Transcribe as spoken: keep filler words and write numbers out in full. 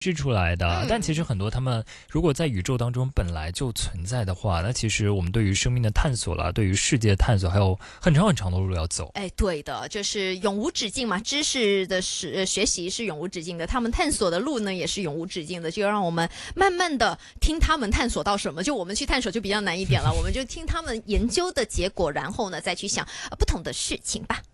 制出来的， 嗯但其实很多他们如果在宇宙当中本来就存在的话，那其实我们对于生命的探索啦，对于世界的探索还有很长很长的路要走。 哎，对的，就是永无止境嘛，知识的是呃学习是永无止境的，他们探索的路呢也是永无止境的，就让我们慢慢的听他们探索到什么，就我们去探索就比较难一点了，我们就听他们研究的结果，然后呢再去想、呃、不同的事情吧。